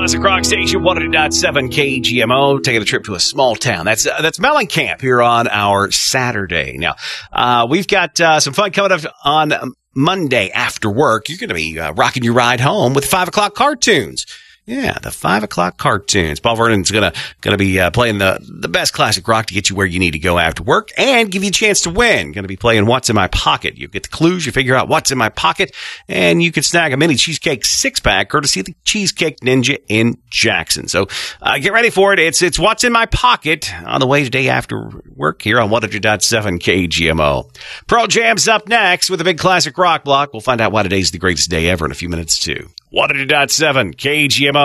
Classic Rock Station 100.7 KGMO, taking a trip to a small town. That's Mellencamp here on our Saturday. Now, we've got some fun coming up on Monday after work. You're going to be rocking your ride home with 5 o'clock cartoons. Yeah, the 5 o'clock cartoons. Paul Vernon's gonna be playing the best classic rock to get you where you need to go after work and give you a chance to win. Gonna be playing What's in My Pocket. You get the clues, you figure out what's in my pocket, and you can snag a mini cheesecake 6-pack courtesy of the Cheesecake Ninja in Jackson. So get ready for it. It's What's in My Pocket on the way today after work here on 100.7 KGMO. Pearl Jam's up next with a big classic rock block. We'll find out why today's the greatest day ever in a few minutes too. 100.7 KGMO.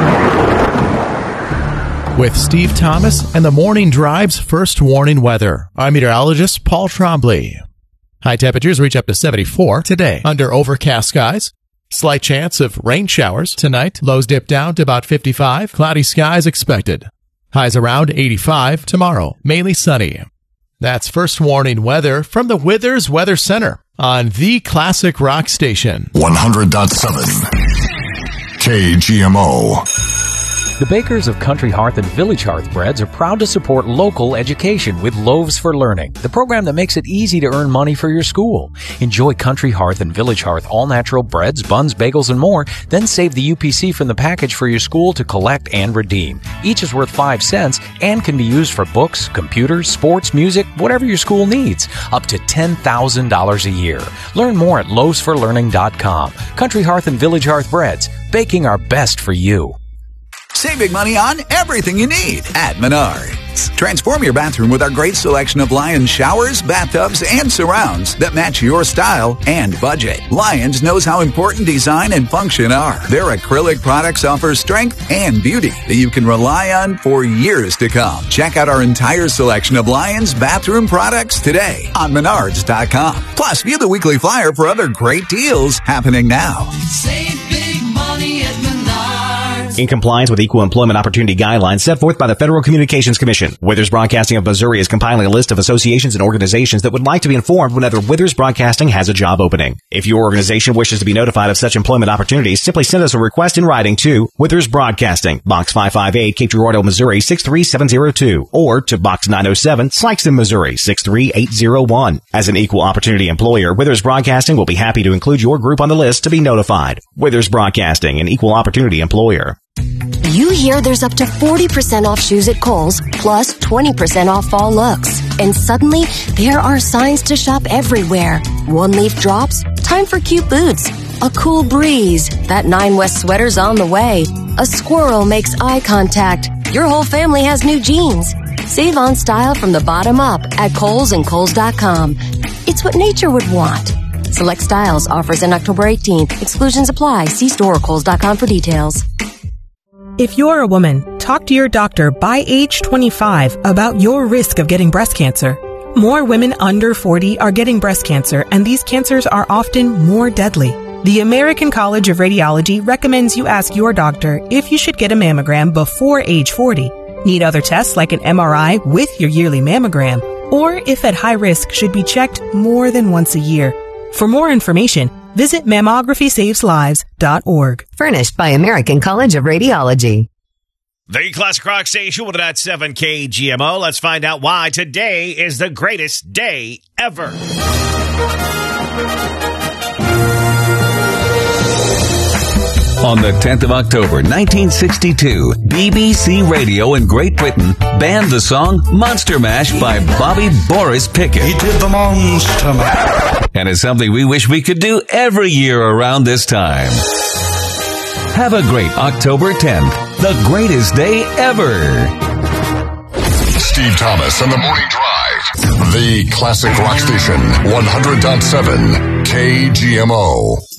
With Steve Thomas and the Morning Drive's first warning weather, I'm meteorologist Paul Trombley. High temperatures reach up to 74 today under overcast skies. Slight chance of rain showers tonight. Lows dip down to about 55. Cloudy skies expected. Highs around 85 tomorrow. Mainly sunny. That's first warning weather from the Withers Weather Center on the Classic Rock Station. 100.7 KGMO. The bakers of Country Hearth and Village Hearth Breads are proud to support local education with Loaves for Learning, the program that makes it easy to earn money for your school. Enjoy Country Hearth and Village Hearth all-natural breads, buns, bagels, and more. Then save the UPC from the package for your school to collect and redeem. Each is worth 5 cents and can be used for books, computers, sports, music, whatever your school needs. Up to $10,000 a year. Learn more at loavesforlearning.com. Country Hearth and Village Hearth Breads, baking our best for you. Saving money on everything you need at Menards. Transform your bathroom with our great selection of Lions showers, bathtubs, and surrounds that match your style and budget. Lions knows how important design and function are. Their acrylic products offer strength and beauty that you can rely on for years to come. Check out our entire selection of Lions bathroom products today on Menards.com. Plus, view the weekly flyer for other great deals happening now. Save big money at Menards. In compliance with Equal Employment Opportunity Guidelines set forth by the Federal Communications Commission, Withers Broadcasting of Missouri is compiling a list of associations and organizations that would like to be informed whenever Withers Broadcasting has a job opening. If your organization wishes to be notified of such employment opportunities, simply send us a request in writing to Withers Broadcasting, Box 558, Cape Girardeau, Missouri 63702, or to Box 907, Sikeston, Missouri 63801. As an equal opportunity employer, Withers Broadcasting will be happy to include your group on the list to be notified. Withers Broadcasting, an equal opportunity employer. You hear there's up to 40% off shoes at Kohl's, plus 20% off fall looks. And suddenly, there are signs to shop everywhere. One leaf drops, time for cute boots. A cool breeze, that 9 West sweater's on the way. A squirrel makes eye contact. Your whole family has new jeans. Save on style from the bottom up at Kohl's and Kohl's.com. It's what nature would want. Select styles, offers in October 18th. Exclusions apply. See store or Kohl's.com for details. If you're a woman, talk to your doctor by age 25 about your risk of getting breast cancer. More women under 40 are getting breast cancer, and these cancers are often more deadly. The American College of Radiology recommends you ask your doctor if you should get a mammogram before age 40, need other tests like an MRI with your yearly mammogram, or if at high risk should be checked more than once a year. For more information, visit mammographysaveslives.org. Furnished by American College of Radiology. The Classic Rock Station, 100.7 KGMO. Let's find out why today is the greatest day ever. On the 10th of October, 1962, BBC Radio in Great Britain banned the song Monster Mash by Bobby Boris Pickett. He did the Monster Mash. And it's something we wish we could do every year around this time. Have a great October 10th, the greatest day ever. Steve Thomas and the Morning Drive. The Classic Rock Station, 100.7 KGMO.